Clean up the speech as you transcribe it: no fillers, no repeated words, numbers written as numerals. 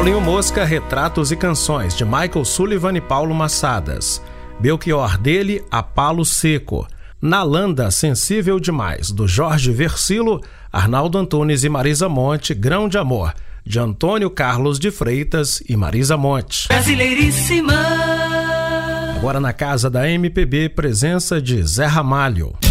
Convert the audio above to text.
Paulinho Mosca, Retratos e Canções, de Michael Sullivan e Paulo Massadas. Belchior dele, A Palo Seco. Nalanda, Sensível Demais, do Jorge Versilo, Arnaldo Antunes e Marisa Monte. Grão de Amor, de Antônio Carlos de Freitas e Marisa Monte. Brasileiríssima. Agora na casa da MPB, presença de Zé Ramalho.